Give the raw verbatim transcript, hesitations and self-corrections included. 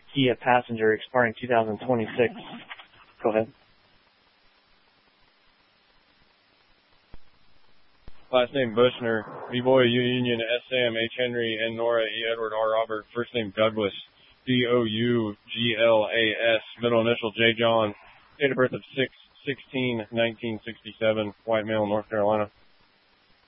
Kia Passenger expiring two thousand twenty-six. Go ahead. Last name Bushner, B-Boy, U Union, S Sam, H Henry, N Nora, E Edward, R Robert. First name Douglas, D O U G L A S. Middle initial J John. Date of birth of six sixteen nineteen sixty-seven. White male, North Carolina.